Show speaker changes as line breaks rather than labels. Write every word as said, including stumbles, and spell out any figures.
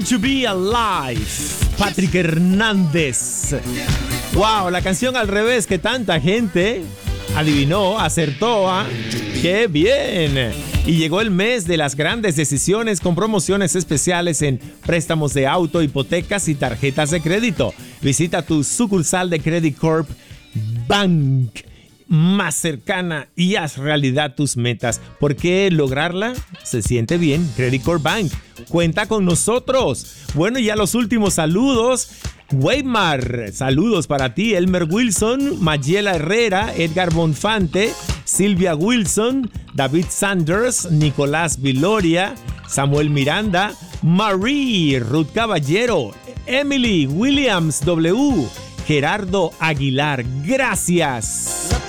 to be alive. Patrick Hernández. Wow, la canción al revés que tanta gente adivinó, acertó. ¿eh? ¡Qué bien! Y llegó el mes de las grandes decisiones con promociones especiales en préstamos de auto, hipotecas y tarjetas de crédito. Visita tu sucursal de Credit Corp Bank más cercana y haz realidad tus metas. Porque lograrla se siente bien. Credit Corp Bank cuenta con nosotros. Bueno, y ya los últimos saludos. Weimar, saludos para ti. Elmer Wilson, Mayela Herrera, Edgar Bonfante, Silvia Wilson, David Sanders, Nicolás Viloria, Samuel Miranda, Marie, Ruth Caballero, Emily Williams W, Gerardo Aguilar. Gracias.